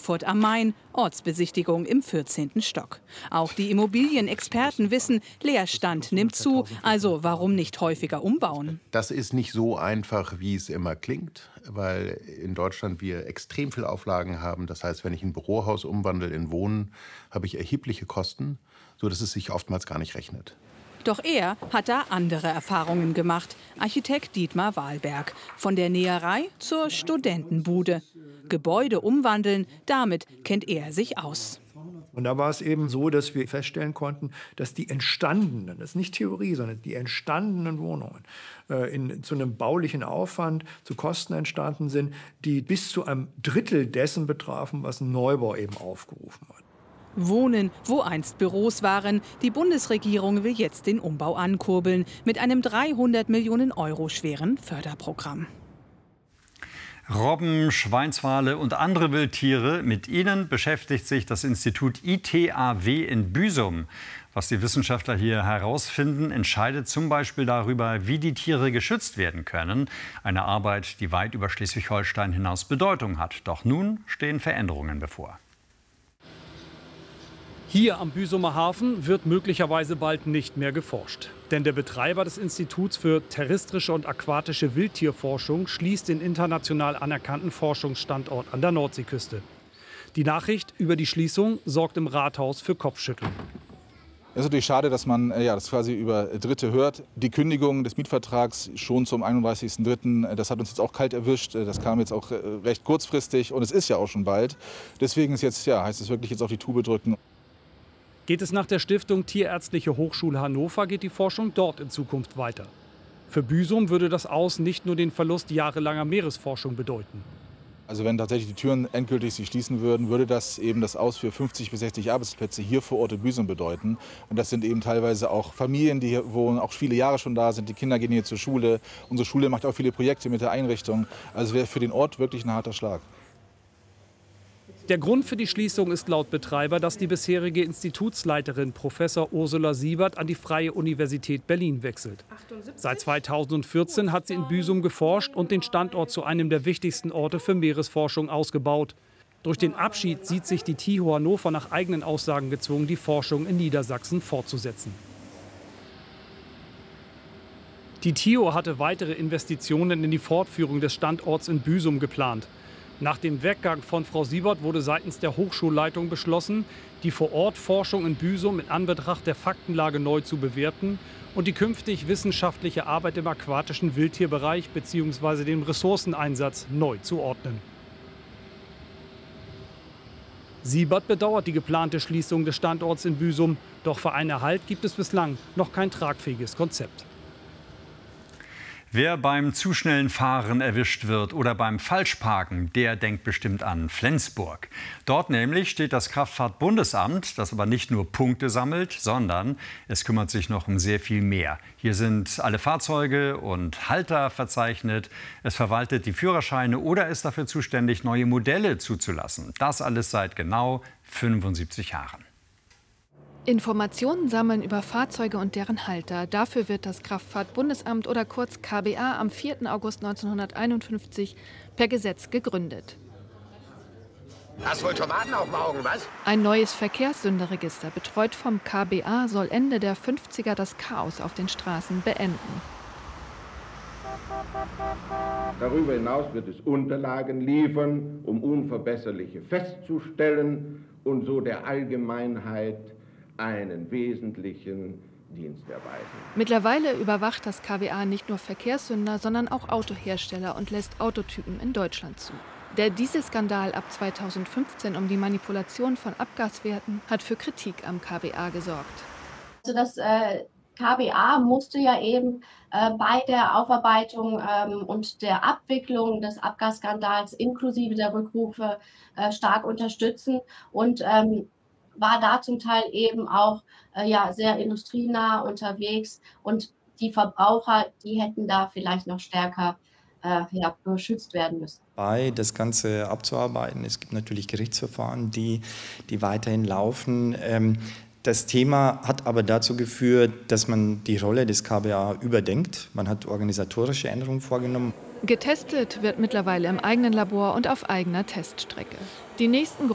Frankfurt am Main, Ortsbesichtigung im 14. Stock. Auch die Immobilienexperten wissen, Leerstand nimmt zu, also warum nicht häufiger umbauen? Das ist nicht so einfach, wie es immer klingt, weil in Deutschland wir extrem viele Auflagen haben. Das heißt, wenn ich ein Bürohaus umwandle in Wohnen, habe ich erhebliche Kosten, sodass es sich oftmals gar nicht rechnet. Doch er hat da andere Erfahrungen gemacht. Architekt Dietmar Wahlberg. Von der Näherei zur Studentenbude. Gebäude umwandeln, damit kennt er sich aus. Und da war es eben so, dass wir feststellen konnten, dass die entstandenen, das ist nicht Theorie, sondern die entstandenen Wohnungen zu einem baulichen Aufwand, zu Kosten entstanden sind, die bis zu einem Drittel dessen betrafen, was ein Neubau eben aufgerufen hat. Wohnen, wo einst Büros waren. Die Bundesregierung will jetzt den Umbau ankurbeln mit einem 300 Millionen Euro schweren Förderprogramm. Robben, Schweinswale und andere Wildtiere, mit ihnen beschäftigt sich das Institut ITAW in Büsum. Was die Wissenschaftler hier herausfinden, entscheidet zum Beispiel darüber, wie die Tiere geschützt werden können. Eine Arbeit, die weit über Schleswig-Holstein hinaus Bedeutung hat. Doch nun stehen Veränderungen bevor. Hier am Büsumer Hafen wird möglicherweise bald nicht mehr geforscht. Denn der Betreiber des Instituts für terrestrische und aquatische Wildtierforschung schließt den international anerkannten Forschungsstandort an der Nordseeküste. Die Nachricht über die Schließung sorgt im Rathaus für Kopfschütteln. Es ist natürlich schade, dass man das quasi über Dritte hört. Die Kündigung des Mietvertrags schon zum 31.03., das hat uns jetzt auch kalt erwischt. Das kam jetzt auch recht kurzfristig und es ist ja auch schon bald. Deswegen ist jetzt, heißt es wirklich jetzt auf die Tube drücken. Geht es nach der Stiftung Tierärztliche Hochschule Hannover, geht die Forschung dort in Zukunft weiter. Für Büsum würde das Aus nicht nur den Verlust jahrelanger Meeresforschung bedeuten. Also wenn tatsächlich die Türen endgültig sich schließen würden, würde das eben das Aus für 50 bis 60 Arbeitsplätze hier vor Ort in Büsum bedeuten. Und das sind eben teilweise auch Familien, die hier wohnen, auch viele Jahre schon da sind. Die Kinder gehen hier zur Schule. Unsere Schule macht auch viele Projekte mit der Einrichtung. Also wäre für den Ort wirklich ein harter Schlag. Der Grund für die Schließung ist laut Betreiber, dass die bisherige Institutsleiterin Professor Ursula Siebert an die Freie Universität Berlin wechselt. Seit 2014 hat sie in Büsum geforscht und den Standort zu einem der wichtigsten Orte für Meeresforschung ausgebaut. Durch den Abschied sieht sich die TIHO Hannover nach eigenen Aussagen gezwungen, die Forschung in Niedersachsen fortzusetzen. Die TIHO hatte weitere Investitionen in die Fortführung des Standorts in Büsum geplant. Nach dem Weggang von Frau Siebert wurde seitens der Hochschulleitung beschlossen, die Vor-Ort-Forschung in Büsum in Anbetracht der Faktenlage neu zu bewerten und die künftig wissenschaftliche Arbeit im aquatischen Wildtierbereich bzw. den Ressourceneinsatz neu zu ordnen. Siebert bedauert die geplante Schließung des Standorts in Büsum, doch für einen Erhalt gibt es bislang noch kein tragfähiges Konzept. Wer beim zu schnellen Fahren erwischt wird oder beim Falschparken, der denkt bestimmt an Flensburg. Dort nämlich steht das Kraftfahrtbundesamt, das aber nicht nur Punkte sammelt, sondern es kümmert sich noch um sehr viel mehr. Hier sind alle Fahrzeuge und Halter verzeichnet. Es verwaltet die Führerscheine oder ist dafür zuständig, neue Modelle zuzulassen. Das alles seit genau 75 Jahren. Informationen sammeln über Fahrzeuge und deren Halter. Dafür wird das Kraftfahrtbundesamt oder kurz KBA am 4. August 1951 per Gesetz gegründet. Hast wohl Tomaten auf dem Augen, was? Ein neues Verkehrssünderregister, betreut vom KBA, soll Ende der 50er das Chaos auf den Straßen beenden. Darüber hinaus wird es Unterlagen liefern, um Unverbesserliche festzustellen und so der Allgemeinheit einen wesentlichen Dienst erweisen. Mittlerweile überwacht das KBA nicht nur Verkehrssünder, sondern auch Autohersteller und lässt Autotypen in Deutschland zu. Der Dieselskandal ab 2015 um die Manipulation von Abgaswerten hat für Kritik am KBA gesorgt. Also das KBA musste ja eben bei der Aufarbeitung und der Abwicklung des Abgasskandals inklusive der Rückrufe stark unterstützen und war da zum Teil eben auch sehr industrienah unterwegs und die Verbraucher, die hätten da vielleicht noch stärker beschützt werden müssen. Das Ganze abzuarbeiten. Es gibt natürlich Gerichtsverfahren, die weiterhin laufen. Das Thema hat aber dazu geführt, dass man die Rolle des KBA überdenkt. Man hat organisatorische Änderungen vorgenommen. Getestet wird mittlerweile im eigenen Labor und auf eigener Teststrecke. Die nächsten